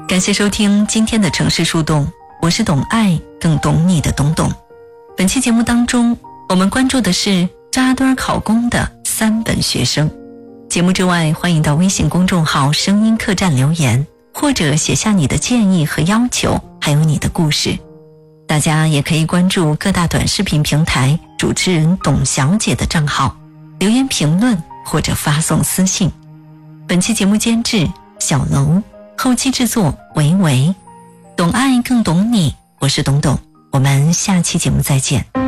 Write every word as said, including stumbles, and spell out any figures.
感谢收听今天的城市树洞，我是懂爱更懂你的懂懂。本期节目当中，我们关注的是扎堆考公的三本学生。节目之外，欢迎到微信公众号声音客栈留言，或者写下你的建议和要求，还有你的故事。大家也可以关注各大短视频平台主持人董小姐的账号，留言评论或者发送私信。本期节目监制小楼，后期制作维维。懂爱更懂你，我是董董，我们下期节目再见。